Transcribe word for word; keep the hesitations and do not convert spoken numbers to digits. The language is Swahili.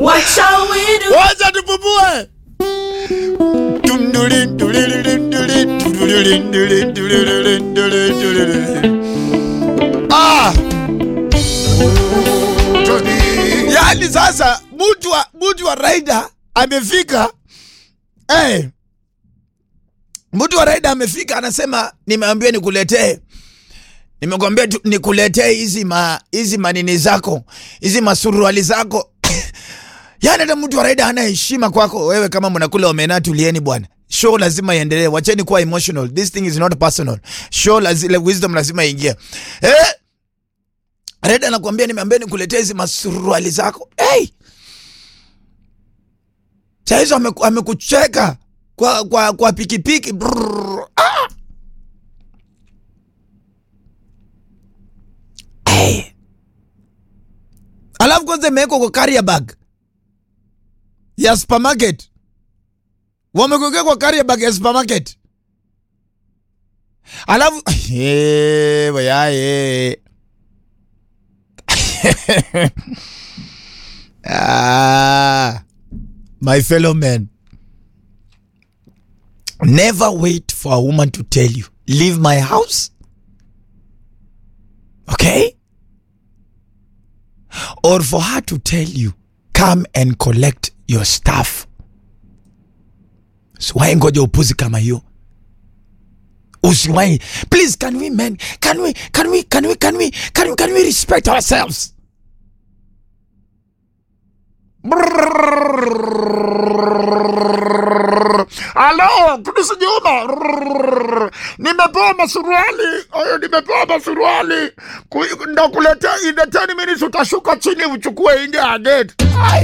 What shall we do? Wacha tupumue. Ah. Yaani sasa mtu wa mtu wa rider amefika. Eh. Hey. Mtu wa rider amefika anasema nimeambiwa nikuletee. Nimekwambia nikuletee hizi ma hizi manini zako, hizi masuruali zako. Yaani hata mtu wa rider hana heshima kwako wewe kama mnakula omena tulieni bwana. Show lazima iendelee. Wacheni kuwa emotional. This thing is not personal. Show lazima wisdom lazima ingie. Eh? Rider anakuambia nimeambia nikuletee hizi masuruali zako. Hey! Sasa amekucheka kwa kwa kwa pikipiki. Ah! Hey. Alafu kwanza imewekwa kwa carrier bag ya supermarket. Wamekokea kwa carrier bag ya supermarket. Alafu eh baya eh. Ah, my fellow men, never wait for a woman to tell you, leave my house. Okay? Or for her to tell you, come and collect your stuff. Usiwahi ngoja upuzi kama hiyo. Usiwahi. Please, can we men, can we, can we, can we, can we, can we, can we respect ourselves? Hello, Chris Juma. Nimepewa masuruali. Ayo, nimepewa masuruali. Ndakuletea in the ten minutes utashuka chini uchukue nje ya gate.